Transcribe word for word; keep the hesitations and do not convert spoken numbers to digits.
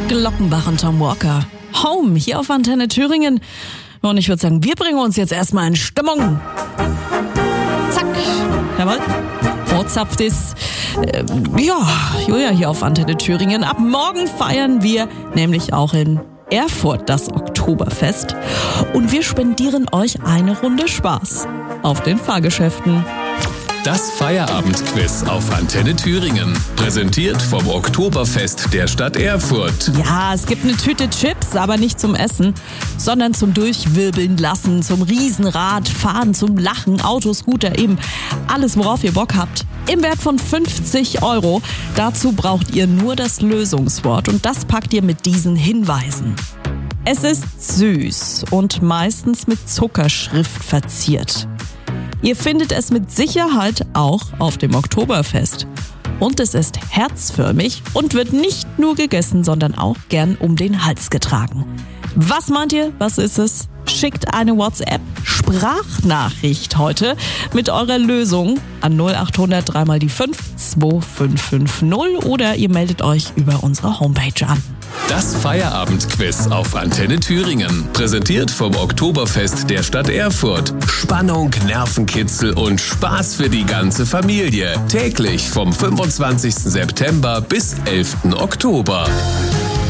Glockenbach und Tom Walker. Home, hier auf Antenne Thüringen. Und ich würde sagen, wir bringen uns jetzt erstmal in Stimmung. Zack. Jawohl. Oh, zapft ist. Äh, ja, Julia hier auf Antenne Thüringen. Ab morgen feiern wir nämlich auch in Erfurt das Oktoberfest. Und wir spendieren euch eine Runde Spaß auf den Fahrgeschäften. Das Feierabendquiz auf Antenne Thüringen. Präsentiert vom Oktoberfest der Stadt Erfurt. Ja, es gibt eine Tüte Chips, aber nicht zum Essen, sondern zum Durchwirbeln lassen, zum Riesenrad, Fahren, zum Lachen, Auto, Scooter, eben alles, worauf ihr Bock habt. Im Wert von fünfzig Euro. Dazu braucht ihr nur das Lösungswort und das packt ihr mit diesen Hinweisen. Es ist süß und meistens mit Zuckerschrift verziert. Ihr findet es mit Sicherheit auch auf dem Oktoberfest. Und es ist herzförmig und wird nicht nur gegessen, sondern auch gern um den Hals getragen. Was meint ihr? Was ist es? Schickt eine WhatsApp-Sprachnachricht heute mit eurer Lösung an null acht hundert drei mal die fünf zwei fünf fünf null oder ihr meldet euch über unsere Homepage an. Das Feierabendquiz auf Antenne Thüringen. Präsentiert vom Oktoberfest der Stadt Erfurt. Spannung, Nervenkitzel und Spaß für die ganze Familie. Täglich vom fünfundzwanzigsten September bis elften Oktober.